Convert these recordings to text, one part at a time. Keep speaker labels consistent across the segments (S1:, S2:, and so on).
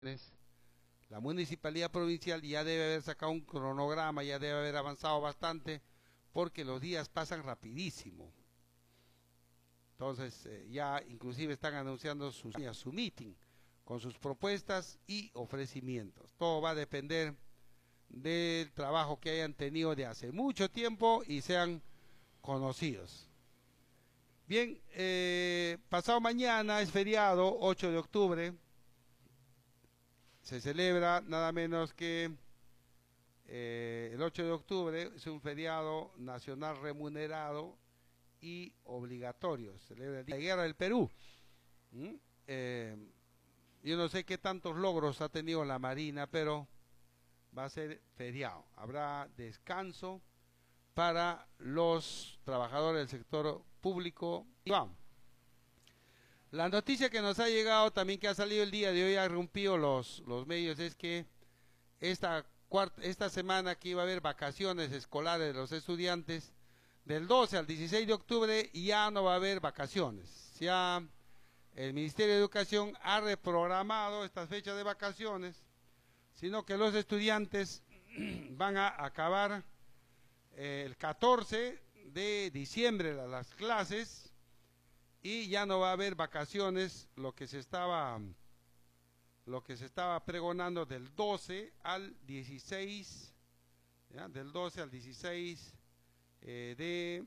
S1: La municipalidad provincial ya debe haber sacado un cronograma, ya debe haber avanzado bastante, porque los días pasan rapidísimo. Entonces ya inclusive están anunciando su meeting con sus propuestas y ofrecimientos. Todo va a depender del trabajo que hayan tenido de hace mucho tiempo y sean conocidos. Bien, pasado mañana es feriado, 8 de octubre. Se celebra nada menos que el 8 de octubre, es un feriado nacional remunerado y obligatorio. Se celebra el Día de Guerra del Perú. Yo no sé qué tantos logros ha tenido la Marina, pero va a ser feriado. Habrá descanso para los trabajadores del sector público. Y vamos. La noticia que nos ha llegado también, que ha salido el día de hoy, ha rompido los medios, es que esta semana que iba a haber vacaciones escolares de los estudiantes, del 12 al 16 de octubre ya no va a haber vacaciones. Ya el Ministerio de Educación ha reprogramado estas fechas de vacaciones, sino que los estudiantes van a acabar el 14 de diciembre las clases, y ya no va a haber vacaciones, lo que se estaba pregonando del 12 al 16, ¿ya? Del 12 al 16 de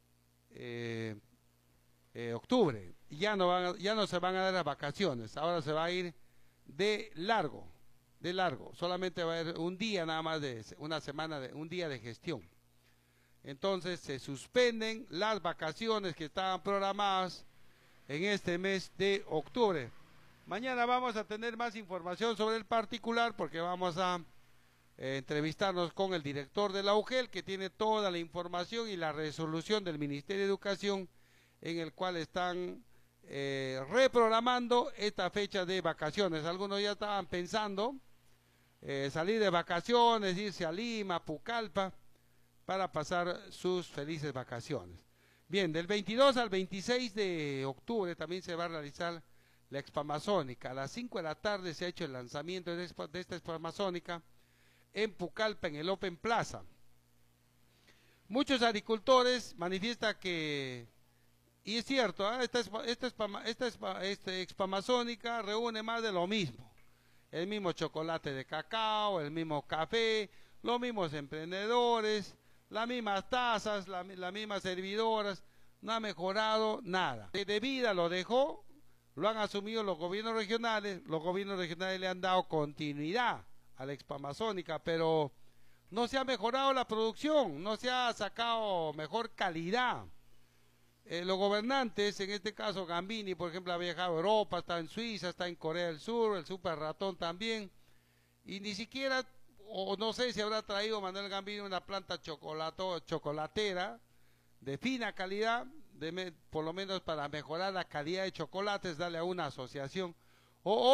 S1: octubre. Ya no se van a dar las vacaciones, ahora se va a ir de largo, solamente va a haber un día nada más de una semana, un día de gestión. Entonces se suspenden las vacaciones que estaban programadas en este mes de octubre. Mañana vamos a tener más información sobre el particular, porque vamos a entrevistarnos con el director de la UGEL, que tiene toda la información y la resolución del Ministerio de Educación, en el cual están reprogramando esta fecha de vacaciones. Algunos ya estaban pensando salir de vacaciones, irse a Lima, Pucallpa, para pasar sus felices vacaciones. Bien, del 22 al 26 de octubre también se va a realizar la Expo Amazónica. A las 5 de la tarde se ha hecho el lanzamiento de esta Expo Amazónica en Pucallpa, en el Open Plaza. Muchos agricultores manifiestan que, y es cierto, esta Expo Amazónica reúne más de lo mismo. El mismo chocolate de cacao, el mismo café, los mismos emprendedores, las mismas tazas, las mismas servidoras. No ha mejorado nada. De vida lo dejó, lo han asumido los gobiernos regionales le han dado continuidad a la Expo Amazónica, pero no se ha mejorado la producción, no se ha sacado mejor calidad. Los gobernantes, en este caso Gambini, por ejemplo, ha viajado a Europa, está en Suiza, está en Corea del Sur, el Super Ratón también, y ni siquiera, o no sé si habrá traído Manuel Gambini una planta chocolatera de fina calidad, por lo menos para mejorar la calidad de chocolates, darle a una asociación, o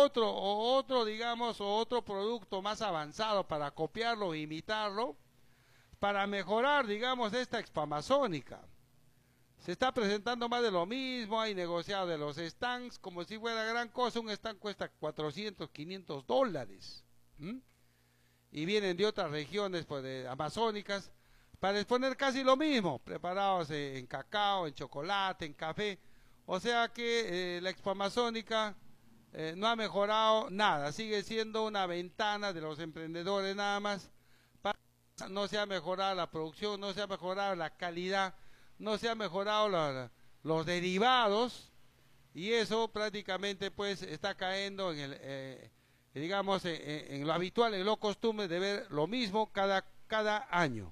S1: otro producto más avanzado para copiarlo e imitarlo, para mejorar, digamos, esta Expo Amazónica. Se está presentando más de lo mismo, hay negociado de los stands como si fuera gran cosa. Un stand cuesta 400, 500 dólares. Y vienen de otras regiones, pues, de amazónicas, para exponer casi lo mismo, preparados en cacao, en chocolate, en café. O sea que la Expo Amazónica no ha mejorado nada, sigue siendo una ventana de los emprendedores nada más. No se ha mejorado la producción, no se ha mejorado la calidad, no se ha mejorado los derivados, y eso prácticamente pues está cayendo en el en lo habitual, en lo costumbre de ver lo mismo cada año.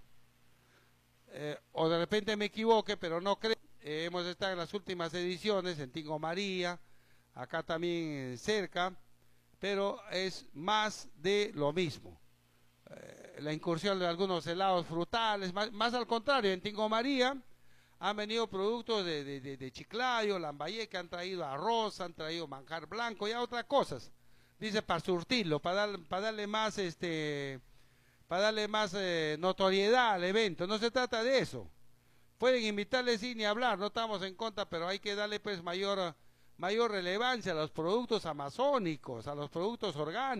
S1: O de repente me equivoque, pero no creo. Hemos estado en las últimas ediciones en Tingo María, acá también cerca, pero es más de lo mismo. La incursión de algunos helados frutales, más al contrario, en Tingo María han venido productos de Chiclayo, Lambayeque, que han traído arroz, han traído manjar blanco y otras cosas. Dice para surtirlo, para darle más notoriedad al evento. No se trata de eso. Pueden invitarles sin ni hablar, no estamos en contra, pero hay que darle pues mayor mayor relevancia a los productos amazónicos, a los productos orgánicos.